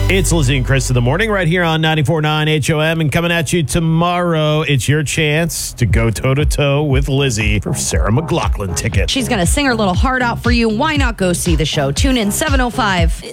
It's Lizzie and Chris in the morning right here on 94.9 HOM. And coming at you tomorrow, it's your chance to go toe-to-toe with Lizzie for Sarah McLachlan ticket. She's going to sing her little heart out for you. Why not go see the show? Tune in 7:05.